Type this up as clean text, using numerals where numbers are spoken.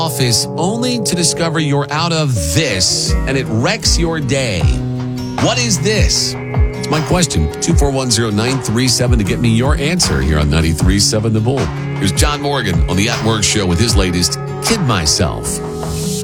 office only to discover you're out of this and it wrecks your day. What is this? It's my question. 2410937 to get me your answer here on 93.7 The Bull. Here's John Morgan on the At Work Show with his latest Kid Myself.